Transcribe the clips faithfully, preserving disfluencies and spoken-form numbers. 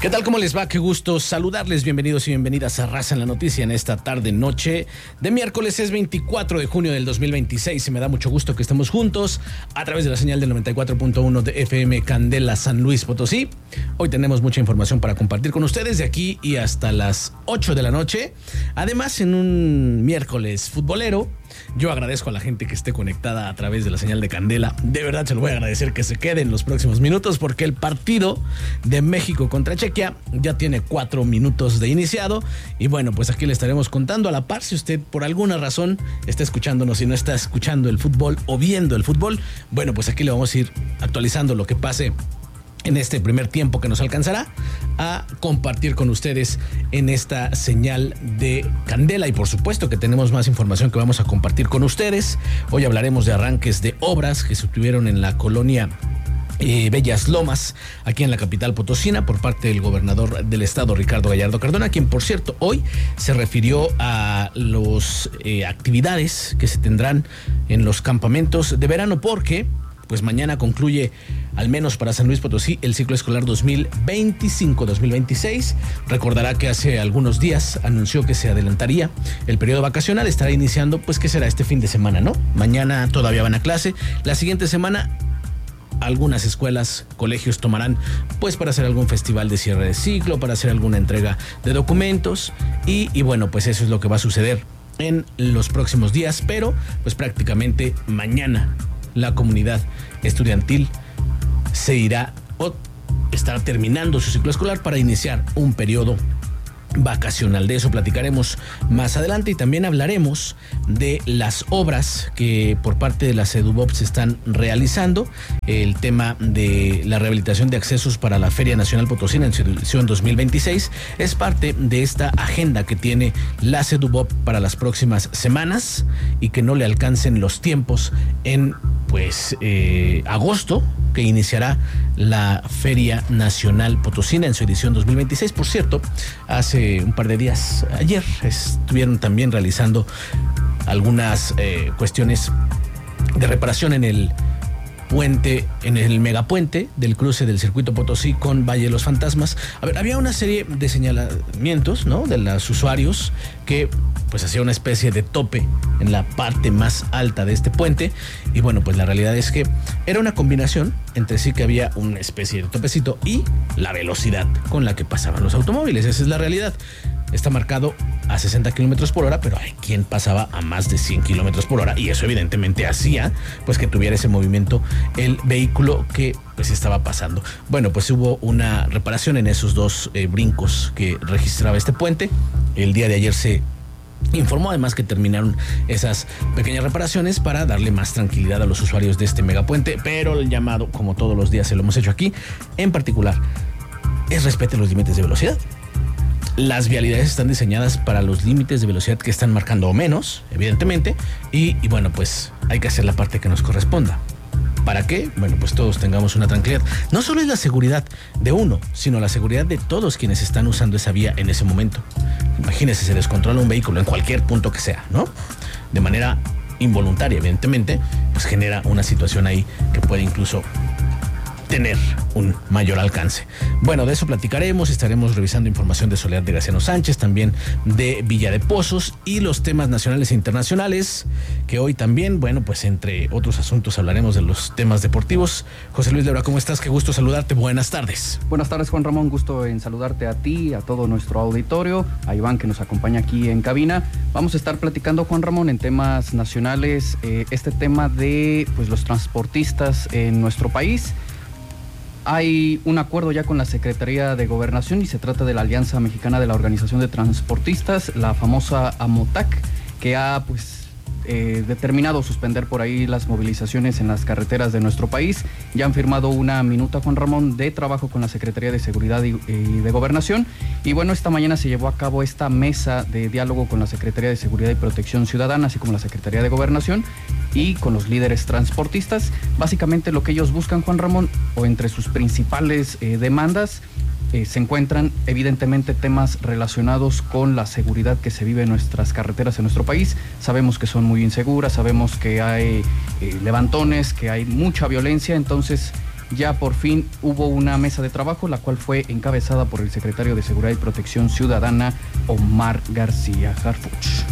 ¿Qué tal? ¿Cómo les va? Qué gusto saludarles. Bienvenidos y bienvenidas a Raza en la Noticia en esta tarde noche de miércoles. Es veinticuatro de junio del dos mil veintiséis y me da mucho gusto que estemos juntos a través de la señal del noventa y cuatro punto uno de F M Candela San Luis Potosí. Hoy tenemos mucha información para compartir con ustedes de aquí y hasta las ocho de la noche. Además, en un miércoles futbolero, yo agradezco a la gente que esté conectada a través de la señal de Candela. De verdad se lo voy a agradecer que se quede en los próximos minutos porque el partido de México contra Chequia ya tiene cuatro minutos de iniciado. Y bueno, pues aquí le estaremos contando a la par. Si usted por alguna razón está escuchándonos y no está escuchando el fútbol o viendo el fútbol, bueno, pues aquí le vamos a ir actualizando lo que pase en este primer tiempo que nos alcanzará a compartir con ustedes en esta señal de Candela. Y por supuesto que tenemos más información que vamos a compartir con ustedes. Hoy hablaremos de arranques de obras que se tuvieron en la colonia Eh, Bellas Lomas, aquí en la capital potosina, por parte del gobernador del estado, Ricardo Gallardo Cardona, quien por cierto hoy se refirió a las eh, actividades que se tendrán en los campamentos de verano, porque pues mañana concluye, al menos para San Luis Potosí, el ciclo escolar dos mil veinticinco dos mil veintiséis. Recordará que hace algunos días anunció que se adelantaría el periodo vacacional. Estará iniciando, pues, ¿qué será? Este fin de semana, ¿no? Mañana todavía van a clase. La siguiente semana algunas escuelas, colegios tomarán pues para hacer algún festival de cierre de ciclo, para hacer alguna entrega de documentos y, y bueno, pues eso es lo que va a suceder en los próximos días, pero pues prácticamente mañana la comunidad estudiantil se irá o estará terminando su ciclo escolar para iniciar un periodo vacacional. De eso platicaremos más adelante y también hablaremos de las obras que por parte de la Sedubop se están realizando. El tema de la rehabilitación de accesos para la Feria Nacional Potosina en su edición dos mil veintiséis es parte de esta agenda que tiene la Sedubop para las próximas semanas y que no le alcancen los tiempos en pues eh, agosto, que iniciará la Feria Nacional Potosina en su edición dos mil veintiséis. Por cierto, hace un par de días, ayer, estuvieron también realizando algunas eh, cuestiones de reparación en el puente, en el megapuente del cruce del circuito Potosí con Valle de los Fantasmas. A ver, había una serie de señalamientos, ¿no?, de los usuarios que pues hacía una especie de tope en la parte más alta de este puente y bueno, pues la realidad es que era una combinación entre sí que había una especie de topecito y la velocidad con la que pasaban los automóviles. Esa es la realidad. Está marcado a sesenta kilómetros por hora, pero hay quien pasaba a más de cien kilómetros por hora y eso evidentemente hacía pues que tuviera ese movimiento el vehículo que pues estaba pasando. Bueno, pues hubo una reparación en esos dos eh, brincos que registraba este puente. El día de ayer se informó además que terminaron esas pequeñas reparaciones para darle más tranquilidad a los usuarios de este megapuente, pero el llamado, como todos los días se lo hemos hecho aquí, en particular, es respete los límites de velocidad. Las vialidades están diseñadas para los límites de velocidad que están marcando o menos, evidentemente, y, y bueno, pues hay que hacer la parte que nos corresponda. ¿Para qué? Bueno, pues todos tengamos una tranquilidad. No solo es la seguridad de uno, sino la seguridad de todos quienes están usando esa vía en ese momento. Imagínense, se descontrola un vehículo en cualquier punto que sea, ¿no? De manera involuntaria, evidentemente, pues genera una situación ahí que puede incluso tener un mayor alcance. Bueno, de eso platicaremos, estaremos revisando información de Soledad de Graciano Sánchez, también de Villa de Pozos y los temas nacionales e internacionales, que hoy también, bueno, pues entre otros asuntos hablaremos de los temas deportivos. José Luis Lebra, ¿cómo estás? Qué gusto saludarte, buenas tardes. Buenas tardes, Juan Ramón, gusto en saludarte a ti, a todo nuestro auditorio, a Iván que nos acompaña aquí en cabina. Vamos a estar platicando, Juan Ramón, en temas nacionales, eh, este tema de pues los transportistas en nuestro país. Hay un acuerdo ya con la Secretaría de Gobernación y se trata de la Alianza Mexicana de la Organización de Transportistas, la famosa AMOTAC, que ha pues eh, determinado suspender por ahí las movilizaciones en las carreteras de nuestro país. Ya han firmado una minuta, Juan Ramón, de trabajo con la Secretaría de Seguridad y, y de Gobernación. Y bueno, esta mañana se llevó a cabo esta mesa de diálogo con la Secretaría de Seguridad y Protección Ciudadana, así como la Secretaría de Gobernación y con los líderes transportistas. Básicamente lo que ellos buscan, Juan Ramón, o entre sus principales eh, demandas, Eh, se encuentran evidentemente temas relacionados con la seguridad que se vive en nuestras carreteras en nuestro país. Sabemos que son muy inseguras, sabemos que hay eh, levantones, que hay mucha violencia, entonces ya por fin hubo una mesa de trabajo, la cual fue encabezada por el secretario de Seguridad y Protección Ciudadana, Omar García Harfuch.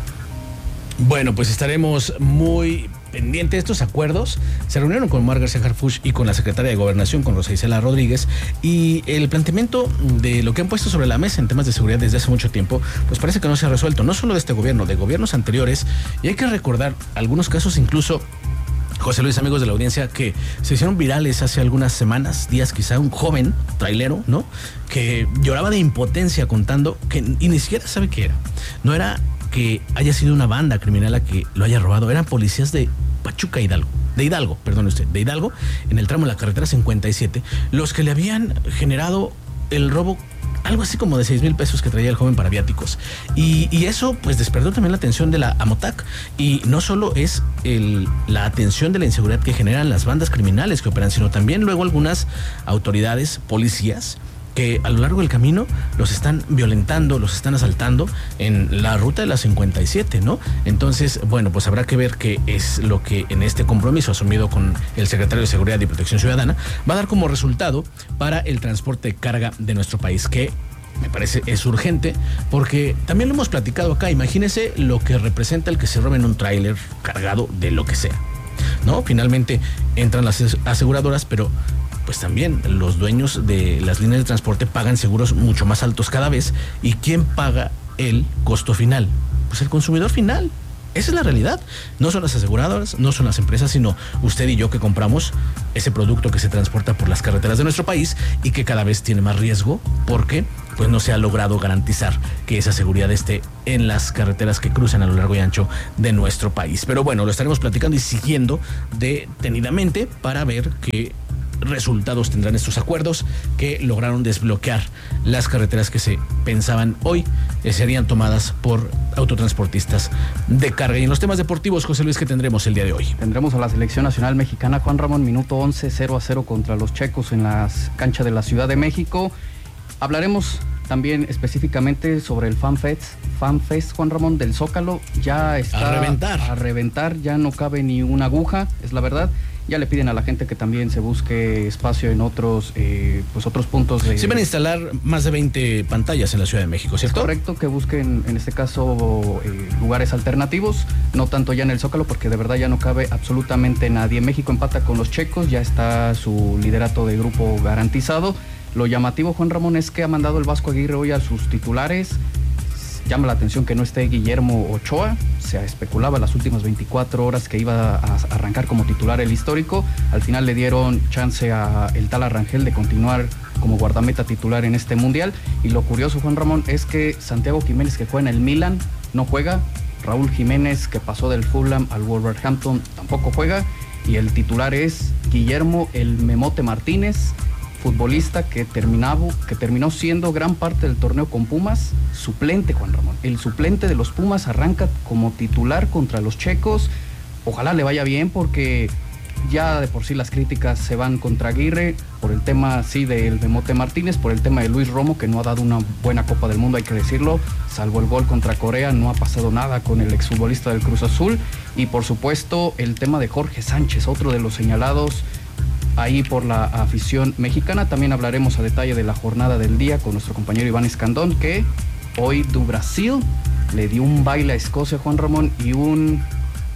Bueno, pues estaremos muy pendientes de estos acuerdos. Se reunieron con Omar García Harfuch y con la secretaria de Gobernación, con Rosa Isela Rodríguez, y el planteamiento de lo que han puesto sobre la mesa en temas de seguridad desde hace mucho tiempo, pues parece que no se ha resuelto, no solo de este gobierno, de gobiernos anteriores, y hay que recordar algunos casos, incluso José Luis, amigos de la audiencia, que se hicieron virales hace algunas semanas, días quizá, un joven trailero, ¿no?, que lloraba de impotencia contando que, y ni siquiera sabe qué era, no era que haya sido una banda criminal la que lo haya robado, eran policías de Pachuca Hidalgo, de Hidalgo, perdón usted, de Hidalgo, en el tramo de la carretera cincuenta y siete, los que le habían generado el robo, algo así como de seis mil pesos que traía el joven para viáticos. Y, y eso pues despertó también la atención de la AMOTAC. Y no solo es el, la atención de la inseguridad que generan las bandas criminales que operan, sino también luego algunas autoridades, policías, que a lo largo del camino los están violentando, los están asaltando en la ruta de la cincuenta y siete, ¿no? Entonces, bueno, pues habrá que ver qué es lo que en este compromiso asumido con el secretario de Seguridad y Protección Ciudadana va a dar como resultado para el transporte de carga de nuestro país, que me parece es urgente, porque también lo hemos platicado acá. Imagínese lo que representa el que se roben un tráiler cargado de lo que sea, ¿no? Finalmente entran las aseguradoras, pero pues también los dueños de las líneas de transporte pagan seguros mucho más altos cada vez. ¿Y quién paga el costo final? Pues el consumidor final. Esa es la realidad. No son las aseguradoras, no son las empresas, sino usted y yo que compramos ese producto que se transporta por las carreteras de nuestro país y que cada vez tiene más riesgo porque pues no se ha logrado garantizar que esa seguridad esté en las carreteras que cruzan a lo largo y ancho de nuestro país. Pero bueno, lo estaremos platicando y siguiendo detenidamente para ver qué resultados tendrán estos acuerdos que lograron desbloquear las carreteras que se pensaban hoy eh, serían tomadas por autotransportistas de carga. Y en los temas deportivos, José Luis, ¿qué tendremos el día de hoy? Tendremos a la selección nacional mexicana, Juan Ramón, minuto once, cero a cero contra los checos en la cancha de la Ciudad de México. Hablaremos también específicamente sobre el FanFest, FanFest, Juan Ramón, del Zócalo. Ya está a reventar. a reventar, ya no cabe ni una aguja, es la verdad. Ya le piden a la gente que también se busque espacio en otros eh, pues otros puntos de... Se van a instalar más de veinte pantallas en la Ciudad de México, ¿cierto? Es correcto, que busquen en este caso eh, lugares alternativos, no tanto ya en el Zócalo, porque de verdad ya no cabe absolutamente nadie. México empata con los checos, ya está su liderato de grupo garantizado. Lo llamativo, Juan Ramón, es que ha mandado el Vasco Aguirre hoy a sus titulares. Llama la atención que no esté Guillermo Ochoa. Se especulaba las últimas veinticuatro horas que iba a arrancar como titular el histórico. Al final le dieron chance a el tal Arrangel de continuar como guardameta titular en este mundial. Y lo curioso, Juan Ramón, es que Santiago Jiménez, que juega en el Milan, no juega. Raúl Jiménez, que pasó del Fulham al Wolverhampton, tampoco juega. Y el titular es Guillermo el Memote Martínez, futbolista que, terminaba, que terminó siendo gran parte del torneo con Pumas, suplente, Juan Ramón. El suplente de los Pumas arranca como titular contra los checos. Ojalá le vaya bien, porque ya de por sí las críticas se van contra Aguirre por el tema, sí, del Memote Martínez, por el tema de Luis Romo, que no ha dado una buena Copa del Mundo, hay que decirlo. Salvo el gol contra Corea, no ha pasado nada con el exfutbolista del Cruz Azul. Y por supuesto el tema de Jorge Sánchez, otro de los señalados ahí por la afición mexicana. También hablaremos a detalle de la jornada del día con nuestro compañero Iván Escandón, que hoy du Brasil le dio un baile a Escocia, Juan Ramón, y un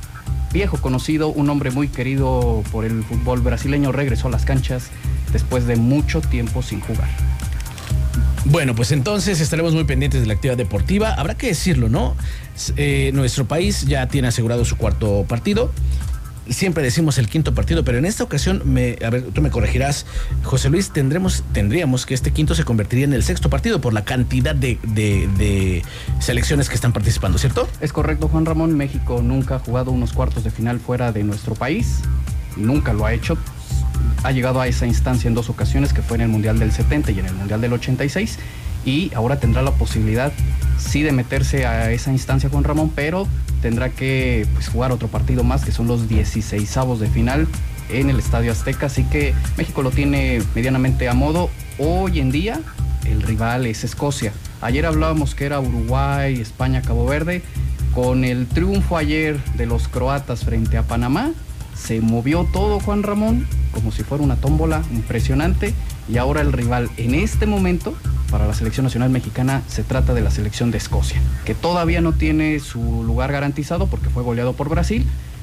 viejo conocido, un hombre muy querido por el fútbol brasileño, regresó a las canchas después de mucho tiempo sin jugar. Bueno, pues entonces estaremos muy pendientes de la actividad deportiva. Habrá que decirlo, ¿no? Eh, nuestro país ya tiene asegurado su cuarto partido. Siempre decimos el quinto partido, pero en esta ocasión, me, a ver, tú me corregirás, José Luis, tendremos, tendríamos que este quinto se convertiría en el sexto partido por la cantidad de, de, de selecciones que están participando, ¿cierto? Es correcto, Juan Ramón. México nunca ha jugado unos cuartos de final fuera de nuestro país, nunca lo ha hecho. Ha llegado a esa instancia en dos ocasiones, que fue en el Mundial del setenta y en el Mundial del ochenta y seis, y ahora tendrá la posibilidad, sí, de meterse a esa instancia, Juan Ramón, pero tendrá que pues, jugar otro partido más, que son los dieciseisavos de final en el Estadio Azteca. Así que México lo tiene medianamente a modo. Hoy en día el rival es Escocia. Ayer hablábamos que era Uruguay, España, Cabo Verde. Con el triunfo ayer de los croatas frente a Panamá, se movió todo, Juan Ramón, como si fuera una tómbola impresionante, y ahora el rival en este momento para la selección nacional mexicana se trata de la selección de Escocia, que todavía no tiene su lugar garantizado porque fue goleado por Brasil.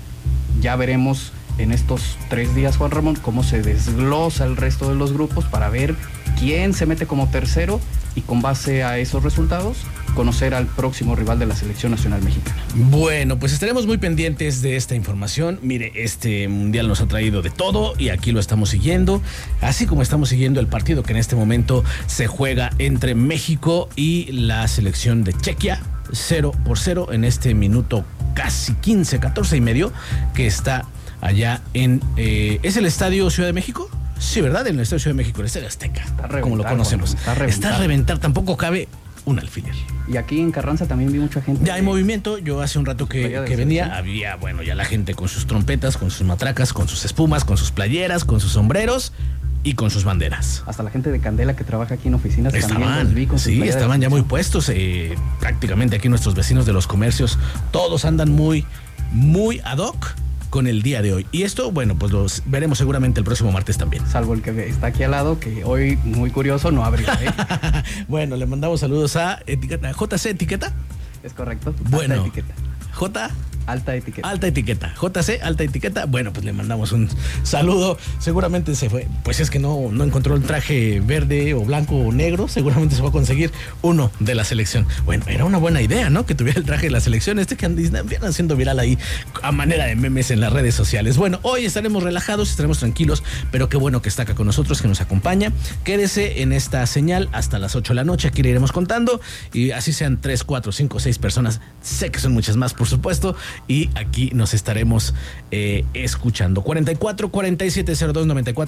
Ya veremos en estos tres días, Juan Ramón, cómo se desglosa el resto de los grupos para ver quién se mete como tercero y con base a esos resultados conocer al próximo rival de la selección nacional mexicana. Bueno, pues estaremos muy pendientes de esta información. Mire, este mundial nos ha traído de todo y aquí lo estamos siguiendo, así como estamos siguiendo el partido que en este momento se juega entre México y la selección de Chequia, cero por cero en este minuto casi quince, catorce y medio, que está allá en... Eh, ¿es el Estadio Ciudad de México? Sí, ¿verdad? En el Estadio Ciudad de México, el Estadio Azteca, como lo conocemos. Bueno, está a reventar. Está a reventar, tampoco cabe un alfiler. Y aquí en Carranza también vi mucha gente. Ya hay movimiento. Yo hace un rato que, que venía, había, bueno, ya la gente con sus trompetas, con sus matracas, con sus espumas, con sus playeras, con sus sombreros y con sus banderas. Hasta la gente de Candela que trabaja aquí en oficinas estaban, también los vi con sus sí, estaban ya muy puestos. Eh, prácticamente aquí nuestros vecinos de los comercios, todos andan muy, muy ad hoc con el día de hoy. Y esto, bueno, pues lo veremos seguramente el próximo martes también. Salvo el que está aquí al lado, que hoy, muy curioso, no abrió, ¿eh? Bueno, le mandamos saludos a etiqueta, J C Etiqueta. Es correcto. Bueno, alta etiqueta. J. Alta etiqueta. Alta etiqueta. J C, alta etiqueta. Bueno, pues le mandamos un saludo. Seguramente se fue. Pues es que no, no encontró el traje verde o blanco o negro. Seguramente se va a conseguir uno de la selección. Bueno, era una buena idea, ¿no? Que tuviera el traje de la selección. Este que andan haciendo viral ahí a manera de memes en las redes sociales. Bueno, hoy estaremos relajados, estaremos tranquilos, pero qué bueno que está acá con nosotros, que nos acompaña. Quédese en esta señal hasta las ocho de la noche. Aquí le iremos contando. Y así sean tres, cuatro, cinco, seis personas. Sé que son muchas más, por supuesto. Y aquí nos estaremos eh, escuchando. cuarenta y cuatro, cuarenta y siete, cero dos, noventa y cuatro